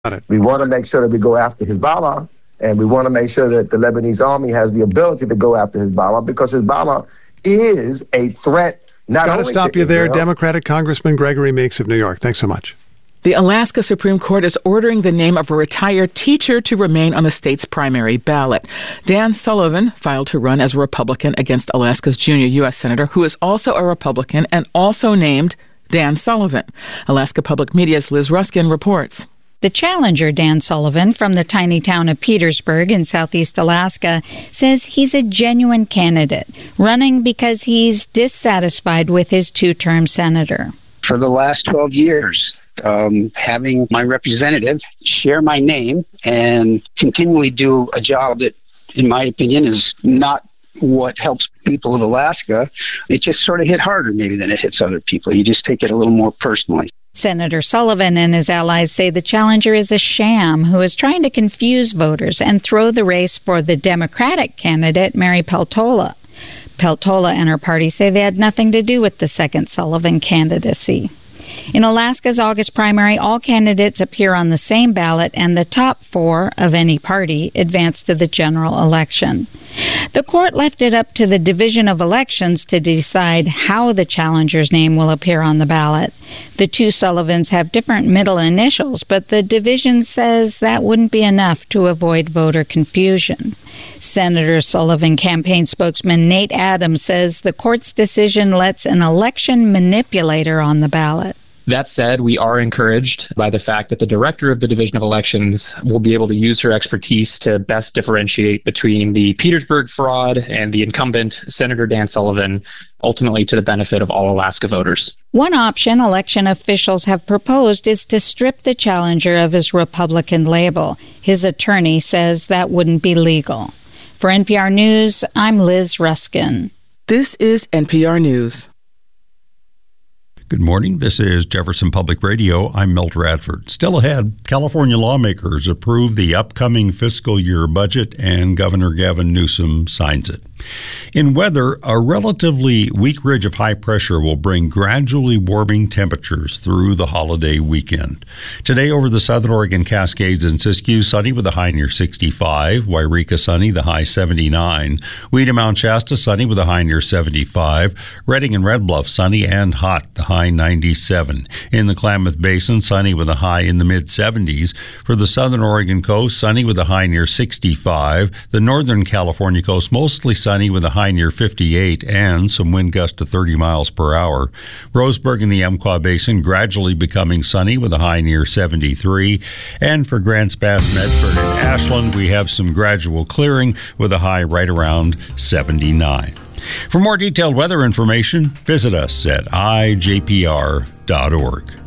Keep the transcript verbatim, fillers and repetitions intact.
Got it. We want to make sure that we go after Hezbollah, and we want to make sure that the Lebanese army has the ability to go after Hezbollah, because Hezbollah is a threat. Not Got to only stop to you there, Israel. Democratic Congressman Gregory Meeks of New York. Thanks so much. The Alaska Supreme Court is ordering the name of a retired teacher to remain on the state's primary ballot. Dan Sullivan filed to run as a Republican against Alaska's junior U S Senator, who is also a Republican and also named Dan Sullivan. Alaska Public Media's Liz Ruskin reports. The challenger, Dan Sullivan, from the tiny town of Petersburg in southeast Alaska, says he's a genuine candidate, running because he's dissatisfied with his two-term senator. For the last twelve years, um, having my representative share my name and continually do a job that, in my opinion, is not what helps people of Alaska, it just sort of hit harder maybe than it hits other people. You just take it a little more personally. Senator Sullivan and his allies say the challenger is a sham who is trying to confuse voters and throw the race for the Democratic candidate, Mary Peltola. Peltola and her party say they had nothing to do with the second Sullivan candidacy. In Alaska's August primary, all candidates appear on the same ballot, and the top four of any party advance to the general election. The court left it up to the Division of Elections to decide how the challenger's name will appear on the ballot. The two Sullivans have different middle initials, but the division says that wouldn't be enough to avoid voter confusion. Senator Sullivan campaign spokesman Nate Adams says the court's decision lets an election manipulator on the ballot. That said, we are encouraged by the fact that the director of the Division of Elections will be able to use her expertise to best differentiate between the Petersburg fraud and the incumbent, Senator Dan Sullivan, ultimately to the benefit of all Alaska voters. One option election officials have proposed is to strip the challenger of his Republican label. His attorney says that wouldn't be legal. For N P R News, I'm Liz Ruskin. This is N P R News. Good morning. This is Jefferson Public Radio. I'm Milt Radford. Still ahead, California lawmakers approve the upcoming fiscal year budget, and Governor Gavin Newsom signs it. In weather, a relatively weak ridge of high pressure will bring gradually warming temperatures through the holiday weekend. Today over the Southern Oregon Cascades and Siskiyou, sunny with a high near sixty-five. Wairika sunny, the high seventy-nine. Weeda Mount Shasta sunny with a high near seventy-five. Redding and Red Bluff sunny and hot, the high ninety-seven. In the Klamath Basin, sunny with a high in the mid-seventies. For the Southern Oregon coast, sunny with a high near sixty-five. The Northern California coast, mostly sunny with a high near fifty-eight and some wind gusts to thirty miles per hour. Roseburg in the Umpqua Basin gradually becoming sunny with a high near seventy-three. And for Grants Pass, Medford, and Ashland, we have some gradual clearing with a high right around seventy-nine. For more detailed weather information, visit us at I J P R dot org.